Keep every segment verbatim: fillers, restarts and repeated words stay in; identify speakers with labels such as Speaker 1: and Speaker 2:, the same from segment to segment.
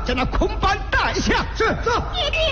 Speaker 1: 将那空班带下。
Speaker 2: 是，走。
Speaker 3: 爹爹。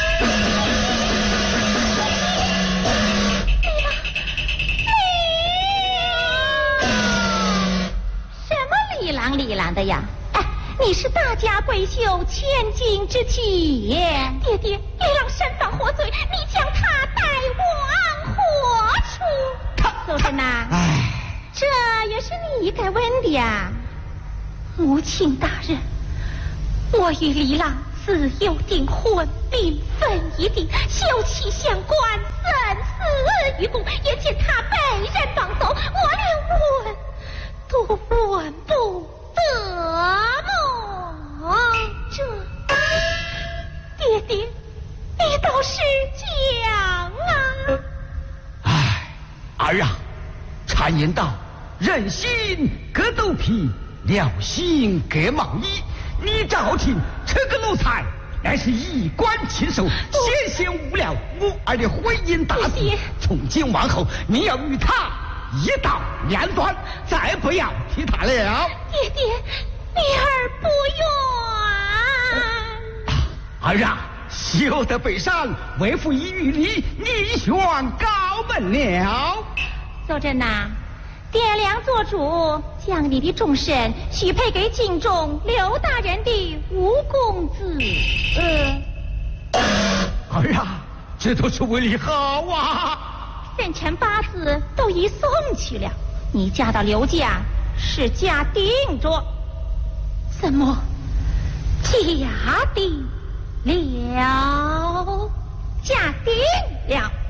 Speaker 3: 李郎李郎的呀，哎，你是大家闺秀千金之妻耶！爹爹，李郎身犯活罪，你将他带往何处？走着呢，
Speaker 1: 哎，
Speaker 3: 这也是你该问的呀。母亲大人，我与李郎自有订婚，兵分一地，休戚相关，生死与共，眼见他被人绑走，我连问都问不得么？这爹爹，你倒是讲啊！
Speaker 1: 哎，儿啊，常言道，人心隔肚皮，鸟心隔毛衣。你赵婷这个奴才，乃是一官禽兽，险些无了我儿的婚姻大事。从今往后，你要与他一刀两断，再不要提他了。
Speaker 3: 爹爹，女儿不愿。
Speaker 1: 儿啊，休得悲伤，为父已与你逆旋高门了。
Speaker 3: 邹震呐，掂量做主，将你的终身许配给京中刘大人的吴公子。呃，
Speaker 1: 儿啊，这都是为你好啊。
Speaker 3: 生辰八字都已送去了，你嫁到刘家是家定着。怎么嫁定了？嫁定了？